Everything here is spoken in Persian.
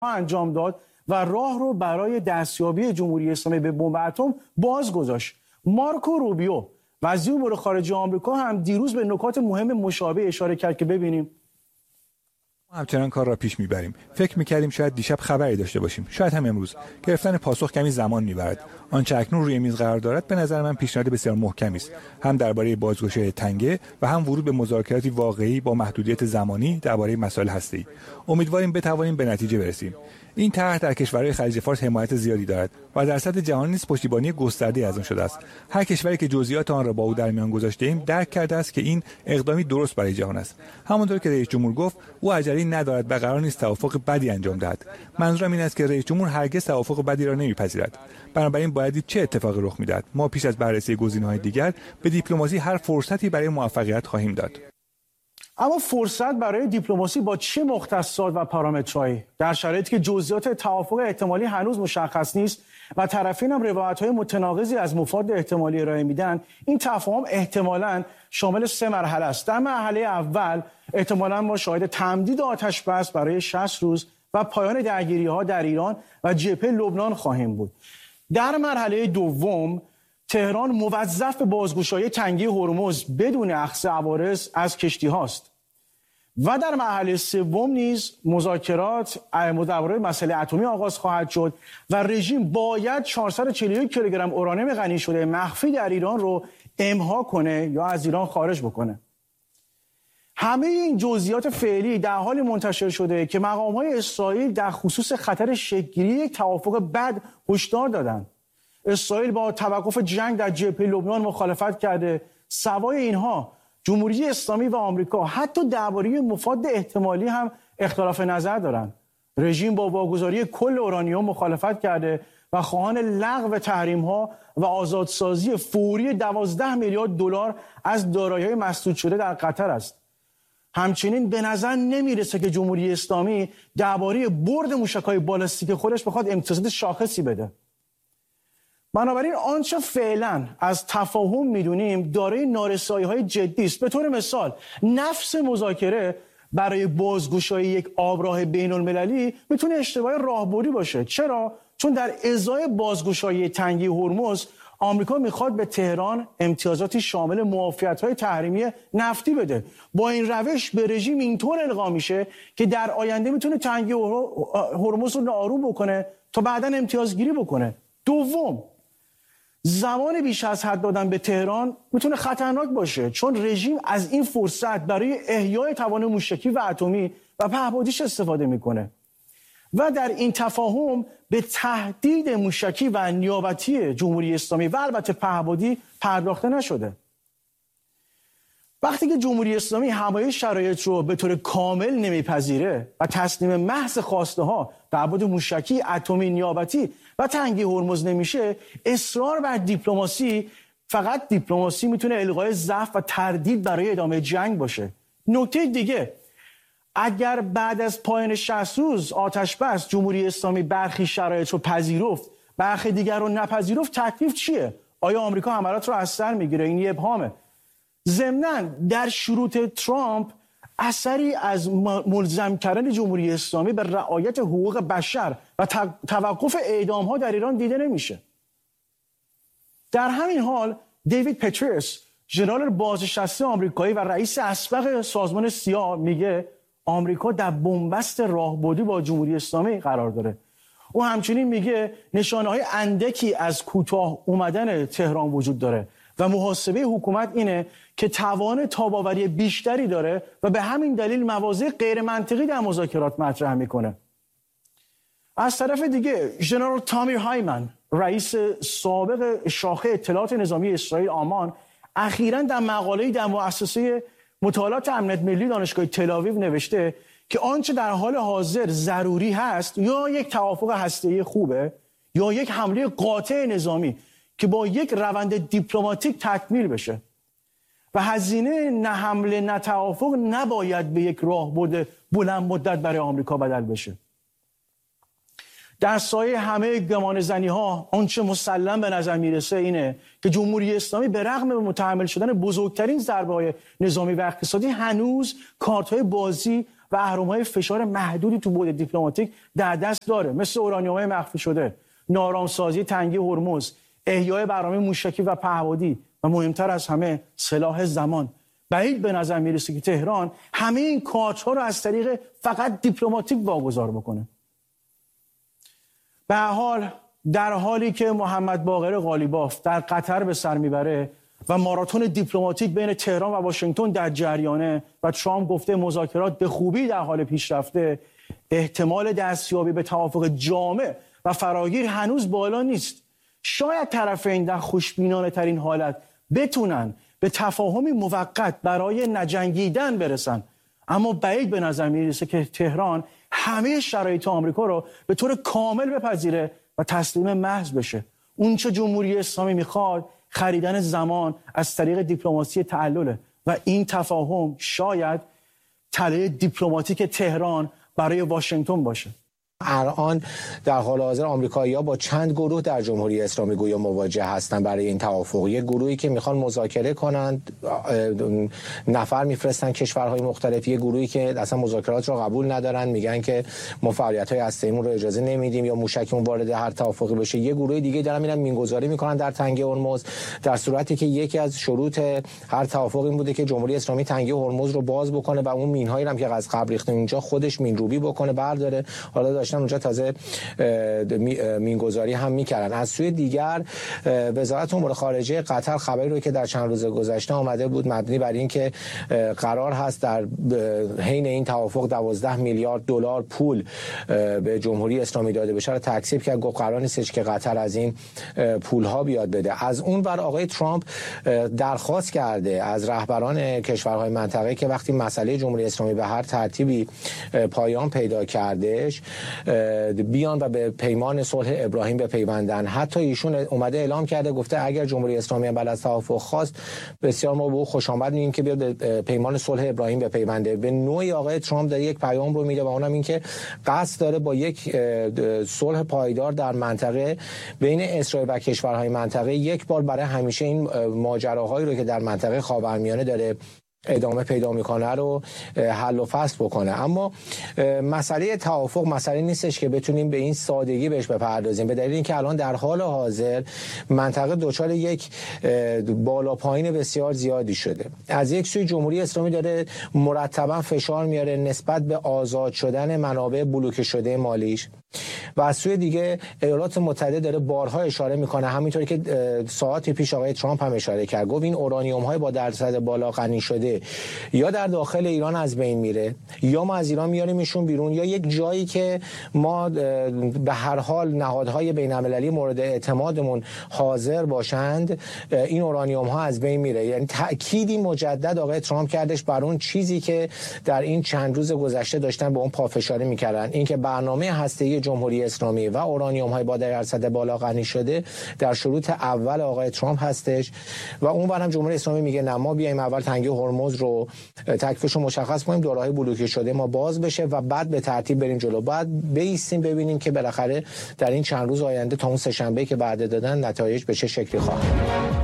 انجام داد و راه رو برای دستیابی جمهوری اسلامی به بمب اتم باز گذاشت. مارکو روبیو وزیر امور خارجه آمریکا هم دیروز به نکات مهم مشابه اشاره کرد که ببینیم. ما همچنان کار را پیش میبریم. فکر میکردیم شاید دیشب خبری داشته باشیم، شاید هم امروز. گرفتن پاسخ کمی زمان میبرد. آنچه اکنون روی میز قرار دارد به نظر من پیشنهاد بسیار محکمی است، هم درباره بازگشایی تنگه و هم ورود به مذاکراتی واقعی با محدودیت زمانی درباره مسائل هسته‌ای. امیدواریم بتوانیم به نتیجه برسیم. این طرح در کشورهای خلیج فارس حمایت زیادی دارد و در سطح جهانی نیز پشتیبانی گسترده از آن شده است. هر کشوری که جزئیات آن را با او در میان گذاشته‌ایم درک کرده است که این اقدامی درست برای جهان است. همانطور که رئیس جمهور گفت، او عجله‌ای ندارد و قرار نیست توافق بدی انجام دهد. منظورم این است که رئیس جمهور هرگز توافق بدی را نمیپذیرد. بنابراین باید دید چه اتفاقی رخ می‌دهد. ما پیش از بررسی گزینه‌های دیگر به دیپلماسی هر فرصتی برای موفقیت خواهیم داد. اما فرصت برای دیپلماسی با چه مختصات و پارامترهایی؟ در شرایطی که جزئیات توافق احتمالی هنوز مشخص نیست و طرفین هم روایت‌های متناقضی از مفاد احتمالی ارائه میدن، این تفاهم احتمالاً شامل 3 مرحله است. در مرحله اول احتمالاً ما شاهد تمدید آتش بس برای 60 روز و پایان درگیری‌ها در ایران و جبهه لبنان خواهیم بود. در مرحله دوم تهران موظف به بازگشایی تنگه هرمز بدون اخذ عوارض از کشتی هاست و در مرحله سوم نیز مذاکرات درباره مسئله اتمی آغاز خواهد شد و رژیم باید 441 کیلوگرم اورانیوم غنی شده مخفی در ایران رو امها کنه یا از ایران خارج بکنه. همه این جزئیات فعلی در حال منتشر شده که مقام‌های اسرائیل در خصوص خطر شکل‌گیری یک توافق بد هشدار دادند. اسرائیل با توقف جنگ در جبهه لبنان مخالفت کرده. سوای اینها جمهوری اسلامی و آمریکا حتی درباره مفاد احتمالی هم اختلاف نظر دارند. رژیم با واگذاری کل اورانیوم مخالفت کرده و خواهان لغو تحریم‌ها و آزادسازی فوری 12 میلیارد دلار از دارایی‌های مسدود شده در قطر است. همچنین به نظر نمیرسه که جمهوری اسلامی درباره برد موشک‌های بالستیک خودش بخواد امتیازات شاخصی بده. بنابراین آنچه فعلا از تفاهم میدونیم دارای نارسایی‌های جدی است. به طور مثال نفس مذاکره برای بازگشایی یک آبراه بین‌المللی میتونه اشتباه راهبردی باشه. چرا؟ چون در ازای بازگشایی تنگه هرمز آمریکا میخواد به تهران امتیازاتی شامل معافیت‌های تحریمی نفتی بده. با این روش به رژیم اینطور القا میشه که در آینده میتونه تنگه هرمز رو ناآروم بکنه تا بعداً امتیازگیری بکنه. دوم، زمان بیش از حد دادن به تهران میتونه خطرناک باشه، چون رژیم از این فرصت برای احیای توان موشکی و اتمی و پهپادیش استفاده میکنه و در این تفاهم به تهدید موشکی و نیابتی جمهوری اسلامی و البته پهپادی پرداخته نشده. وقتی که جمهوری اسلامی همه شرایط رو به طور کامل نمیپذیره و تسلیم محض خواسته ها در مورد موشکی، اتمی، نیابتی و تنگه هرمز نمیشه، اصرار بر دیپلماسی، فقط دیپلماسی میتونه الغای ضعف و تردید برای ادامه جنگ باشه. نکته دیگه، اگر بعد از پایان 60 روز آتش بس جمهوری اسلامی برخی شرایط رو پذیرفت، برخی دیگر رو نپذیرفت، تکلیف چیه؟ آیا آمریکا حملات رو از سر میگیره؟ این یه ابهامه. ضمناً در شروط ترامپ اثری از ملزم کردن جمهوری اسلامی به رعایت حقوق بشر و توقف اعدام‌ها در ایران دیده نمیشه. در همین حال دیوید پتریوس، ژنرال بازنشسته آمریکایی و رئیس اسبق سازمان سیا، میگه آمریکا در بنبست راهبردی با جمهوری اسلامی قرار داره. او همچنین میگه نشانه‌های اندکی از کوتاه اومدن تهران وجود داره و محاسبه حکومت اینه که توان تاب‌آوری بیشتری داره و به همین دلیل مواضع غیر منطقی در مذاکرات مطرح میکنه. از طرف دیگه ژنرال تامی هایمن، رئیس سابق شاخه اطلاعات نظامی اسرائیل آمان، اخیراً در مقاله‌ای در مؤسسه مطالعات امنیت ملی دانشگاه تل‌آویو نوشته که آنچه در حال حاضر ضروری هست یا یک توافق هسته‌ای خوبه یا یک حمله قاطع نظامی که با یک روند دیپلماتیک تکمیل بشه و هزینه نه حمله نه توافق نباید به یک راهبرد بلند مدت برای آمریکا بدل بشه. در سایه همه گمانه‌زنی‌ها آنچه مسلم به نظر میرسه اینه که جمهوری اسلامی به رغم متحمل شدن بزرگترین ضربه‌های نظامی و اقتصادی هنوز کارت‌های بازی و اهرم‌های فشار محدودی تو بعد دیپلماتیک در دست داره، مثل اورانیوم‌های مخفی شده، نارامسازی تنگی هرمز، احیای برنامه موشکی و پهپادی و مهمتر از همه سلاح زمان. بعید به نظر میرسه که تهران همه این کارت‌ها رو از طریق فقط دیپلماتیک واگذار بکنه. به هر حال در حالی که محمد باقر قالیباف در قطر به سر میبره و ماراتون دیپلماتیک بین تهران و واشنگتن در جریانه و ترامپ گفته مذاکرات به خوبی در حال پیشرفته، احتمال دستیابی به توافق جامع و فراگیر هنوز بالا نیست. شاید طرفین در خوشبینانه ترین حالت بتونن به تفاهمی موقت برای نجنگیدن برسن، اما بعید به نظر میرسه که تهران همه شرایط آمریکا رو به طور کامل بپذیره و تسلیم محض بشه. اون چه جمهوری اسلامی میخواد خریدن زمان از طریق دیپلماسی تعلله و این تفاهم شاید تله دیپلماتیک تهران برای واشنگتن باشه. الان در حال حاضر آمریکایی‌ها با چند گروه در جمهوری اسلامی گویا مواجه هستن برای این توافق. یک گروهی که میخوان مذاکره کنند، نفر میفرستن کشورهای مختلف، یک گروهی که اصلا مذاکرات رو قبول ندارن، میگن که ما فعالیت‌های هسته‌ایمون رو اجازه نمیدیم یا موشکمون وارد هر توافقی بشه. یک گروه دیگه دارن میرن مینگذاری میکنن در تنگه هرمز، در صورتی که یکی از شروط هر توافق این بوده که جمهوری اسلامی تنگه هرمز رو باز بکنه و اون مین‌هایی هم که از قبل ریخته اینجا خودش مینروبی بکنه برداره. حالا اونجا تازه مینگذاری هم میکردن. از سوی دیگر وزارت امور خارجه قطر خبری رو که در چند روز گذشته آمده بود مبنی بر این که قرار هست در حین این توافق 12 میلیارد دلار پول به جمهوری اسلامی داده بشه رو تکذیب کرد، گفت قرار نیستش که قطر از این پول ها بیاد بده. از اون ور آقای ترامپ درخواست کرده از رهبران کشورهای منطقه که وقتی مسئله جمهوری اسلامی به هر ترتیبی پایان پیدا کردش بیان و به پیمان صلح ابراهیم بپیوندن. حتی ایشون اومده اعلام کرده، گفته اگر جمهوری اسلامی هم بعد از توافق خواست بسیار ما به او خوش آمد میگیم که بیاد به پیمان صلح ابراهیم بپیونده. به نوعی آقای ترامپ داره یک پیام رو میده و اونم این که قصد داره با یک صلح پایدار در منطقه بین اسرائیل و کشورهای منطقه یک بار برای همیشه این ماجراهایی رو که در منطقه خاورمیانه داره ادامه پیدا میکنه رو حل و فصل بکنه. اما مسئله توافق مسئله نیستش که بتونیم به این سادگی بهش بپردازیم، به دلیل اینکه الان در حال حاضر منطقه دچار یک بالا پایین بسیار زیادی شده. از یک سوی جمهوری اسلامی داره مرتبا فشار میاره نسبت به آزاد شدن منابع بلوکه شده مالیش و از سوی دیگه ایالات متحده داره بارها اشاره میکنه، همینطوری که ساعتی پیش آقای ترامپ هم اشاره کرد، گفت این اورانیوم های با درصد بالا غنی شده یا در داخل ایران از بین میره یا ما از ایران میاریمشون بیرون یا یک جایی که ما به هر حال نهادهای بین‌المللی مورد اعتمادمون حاضر باشند این اورانیوم ها از بین میره. یعنی تأکیدی مجدد آقای ترامپ کردش بر اون چیزی که در این چند روز گذشته داشتن به اون پافشاری میکردن، اینکه برنامه هسته‌ای جمهوری اسلامی و اورانیوم های با درصد بالا غنی شده در شروط اول آقای ترامپ هستش و اونورم جمهوری اسلامی میگه نه ما بیایم اول تنگه هرمز رو تکلیفش رو مشخص کنیم، دوراهای بلوکه شده ما باز بشه و بعد به ترتیب بریم جلو. بعد بیستیم ببینیم که بالاخره در این چند روز آینده تا اون سه‌شنبه که بعد دادن نتایج به چه شکلی خواهد.